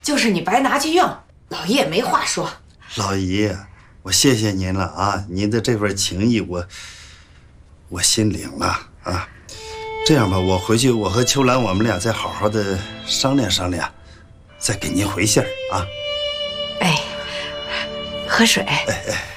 就是你白拿去用，老爷也没话说。 老姨，我谢谢您了啊！您的这份情谊，我心领了啊。这样吧，我回去我和秋兰我们俩再好好的商量商量，再给您回信儿啊。 哎，喝水。 哎哎。